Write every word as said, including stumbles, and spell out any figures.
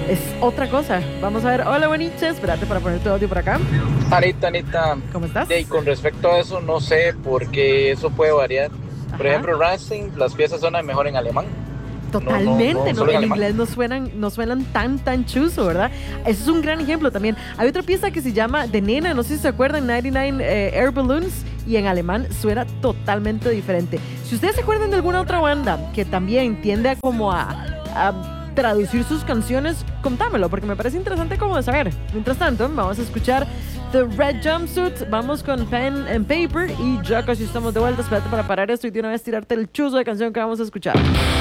es otra cosa. Vamos a ver. Hola, bueniches. Espérate para poner tu audio por acá. Anita, Anita, ¿Cómo estás? y con respecto a eso, no sé, porque eso puede variar. Por Ajá. ejemplo, Rammstein, las piezas suenan mejor en alemán. Totalmente, No, no, no, no, solo en en alemán. inglés no suenan, no suenan tan, tan chuzo, ¿verdad? Eso es un gran ejemplo también. Hay otra pieza que se llama de nena, no sé si se acuerdan, noventa y nueve eh, Air Balloons, y en alemán suena totalmente diferente. Si ustedes se acuerdan de alguna otra banda que también tiende a como a, a traducir sus canciones, contámelo, porque me parece interesante como de saber. Mientras tanto, vamos a escuchar The Red Jumpsuit, vamos con Pen and Paper, y ya casi estamos de vuelta. Espérate para parar esto y de una vez tirarte el chuzo de canción que vamos a escuchar.